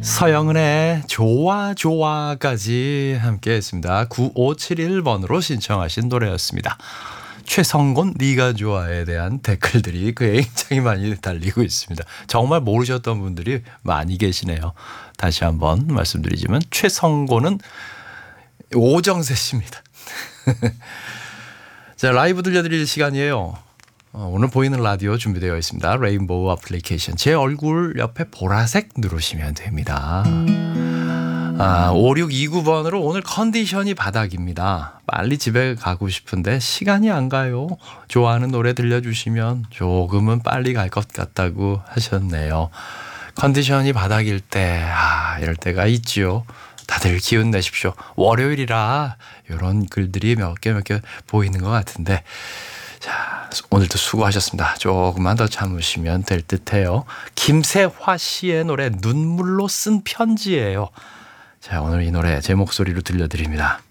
서영은의 좋아 좋아까지 함께 했습니다. 9571번으로 신청하신 노래였습니다. 최성곤 네가 좋아에 대한 댓글들이 굉장히 많이 달리고 있습니다. 정말 모르셨던 분들이 많이 계시네요. 다시 한번 말씀드리지만 최성곤은 오정세 씨입니다. 자, 라이브 들려드릴 시간이에요. 오늘 보이는 라디오 준비되어 있습니다. 레인보우 어플리케이션. 제 얼굴 옆에 보라색 누르시면 됩니다. 5629번으로 오늘 컨디션이 바닥입니다. 빨리 집에 가고 싶은데 시간이 안 가요. 좋아하는 노래 들려주시면 조금은 빨리 갈 것 같다고 하셨네요. 컨디션이 바닥일 때 이럴 때가 있지요. 다들 기운 내십시오. 월요일이라 이런 글들이 몇 개 보이는 것 같은데, 자, 오늘도 수고하셨습니다. 조금만 더 참으시면 될 듯해요. 김세화 씨의 노래 눈물로 쓴 편지예요. 자, 오늘 이 노래 제 목소리로 들려드립니다.